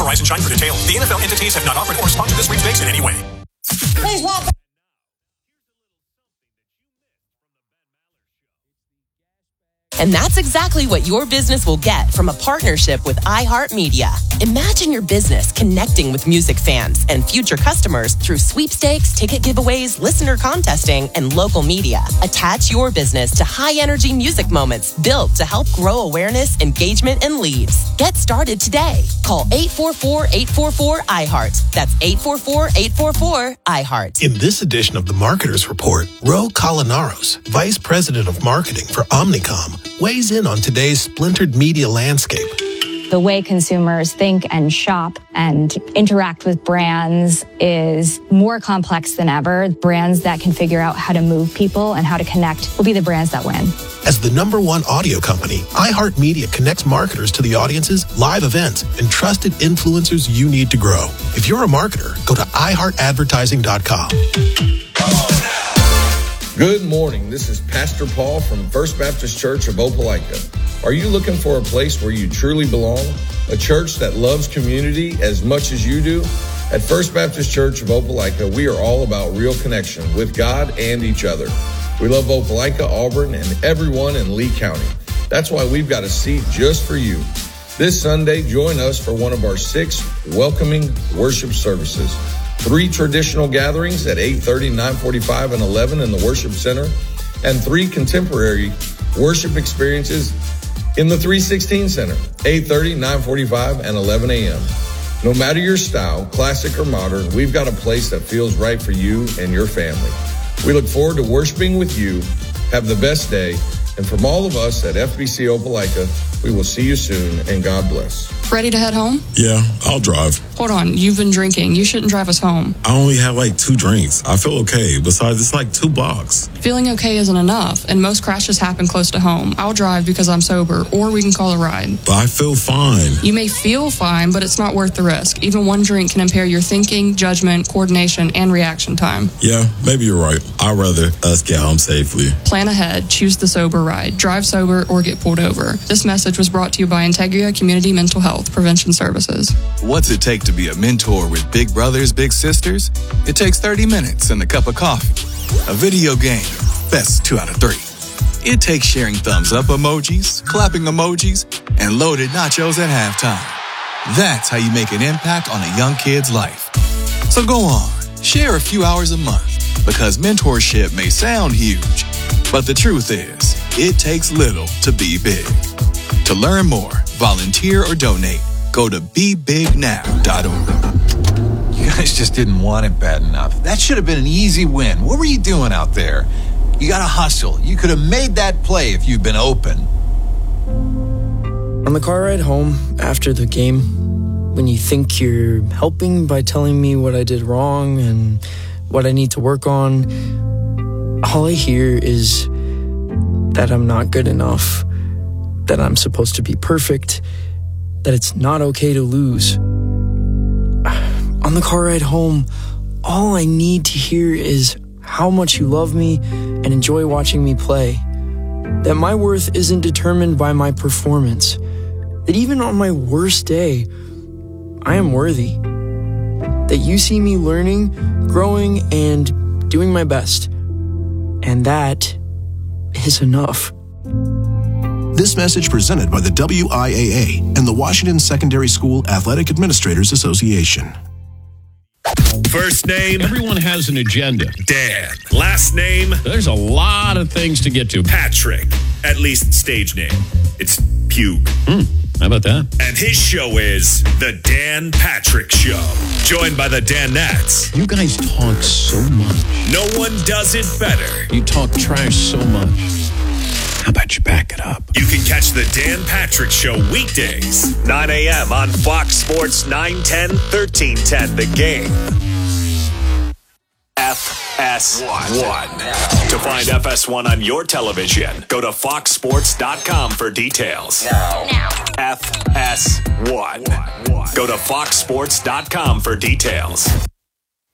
Verizon Chime for details. The NFL entities have not offered or sponsored this sweepstakes in any way. Please welcome. And that's exactly what your business will get from a partnership with iHeartMedia. Imagine your business connecting with music fans and future customers through sweepstakes, ticket giveaways, listener contesting, and local media. Attach your business to high-energy music moments built to help grow awareness, engagement, and leads. Get started today. Call 844-844-iHeart. That's 844-844-iHeart. In this edition of the Marketers Report, Ro Colinaros, Vice President of Marketing for Omnicom, weighs in on today's splintered media landscape. The way consumers think and shop and interact with brands is more complex than ever. Brands that can figure out how to move people and how to connect will be the brands that win. As the #1 audio company, iHeartMedia connects marketers to the audiences, live events, and trusted influencers you need to grow. If you're a marketer, go to iHeartAdvertising.com. Good morning. This is Pastor Paul from First Baptist Church of Opelika. Are you looking for a place where you truly belong? A church that loves community as much as you do? At First Baptist Church of Opelika, we are all about real connection with God and each other. We love Opelika, Auburn, and everyone in Lee County. That's why we've got a seat just for you. This Sunday, join us for one of our 6 welcoming worship services. 3 traditional gatherings at 8:30, 9:45, and 11 in the Worship Center, and 3 contemporary worship experiences in the 316 Center, 8:30, 9:45, and 11 a.m. No matter your style, classic or modern, we've got a place that feels right for you and your family. We look forward to worshiping with you. Have the best day. And from all of us at FBC Opelika, we will see you soon, and God bless. Ready to head home? Yeah, I'll drive. Hold on, you've been drinking. You shouldn't drive us home. I only had like 2 drinks. I feel okay. Besides, it's like 2 blocks. Feeling okay isn't enough, and most crashes happen close to home. I'll drive because I'm sober, or we can call a ride. But I feel fine. You may feel fine, but it's not worth the risk. Even one drink can impair your thinking, judgment, coordination, and reaction time. Yeah, maybe you're right. I'd rather us get home safely. Plan ahead. Choose the sober ride. Drive sober or get pulled over. This message was brought to you by Integria Community Mental Health Prevention Services. What's it take to be a mentor with big brothers, big sisters? It takes 30 minutes and a cup of coffee. A video game, best 2 out of 3. It takes sharing thumbs up emojis, clapping emojis, and loaded nachos at halftime. That's how you make an impact on a young kid's life. So go on, share a few hours a month, because mentorship may sound huge, but the truth is, it takes little to be big. To learn more, volunteer, or donate, go to BeBigNow.org. You guys just didn't want it bad enough. That should have been an easy win. What were you doing out there? You got to hustle. You could have made that play if you'd been open. On the car ride home after the game, when you think you're helping by telling me what I did wrong and what I need to work on, all I hear is that I'm not good enough, that I'm supposed to be perfect, that it's not okay to lose. On the car ride home, all I need to hear is how much you love me and enjoy watching me play. That my worth isn't determined by my performance. That even on my worst day, I am worthy. That you see me learning, growing, and doing my best. And that is enough. This message presented by the WIAA and the Washington Secondary School Athletic Administrators Association. First name. Everyone has an agenda. Dan. Last name. There's a lot of things to get to. Patrick. At least stage name. It's Pug. How about that? And his show is The Dan Patrick Show. Joined by the Danettes. You guys talk so much. No one does it better. You talk trash so much. How about you back it up? You can catch the Dan Patrick Show weekdays, 9 a.m. on Fox Sports 910, 1310, The Game. FS1. To find FS1 on your television, go to foxsports.com for details. Now. FS1. Go to foxsports.com for details.